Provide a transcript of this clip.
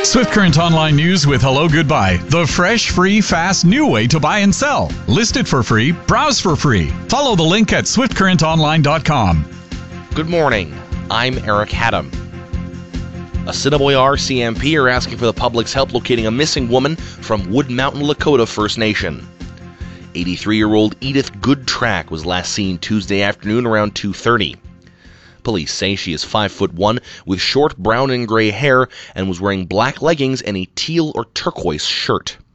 Swift Current Online News with Hello Goodbye. The fresh, free, fast, new way to buy and sell. List it for free. Browse for free. Follow the link at swiftcurrentonline.com. Good morning. I'm Eric Haddam. Assiniboia RCMP are asking for the public's help locating a missing woman from Wood Mountain, Lakota First Nation. 83-year-old Edith Goodtrack was last seen Tuesday afternoon around 2:30. Police say she is 5'1" with short brown and gray hair and was wearing black leggings and a teal or turquoise shirt.